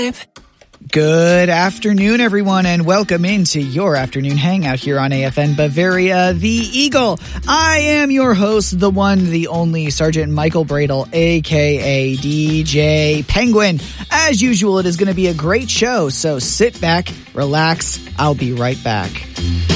Good afternoon, everyone, and welcome into your afternoon hangout here on AFN Bavaria, the Eagle. I am your host, the one, the only Sergeant Michael Bradle, a.k.a. DJ Penguin. As usual, it is going to be a great show, so sit back, relax. I'll be right back.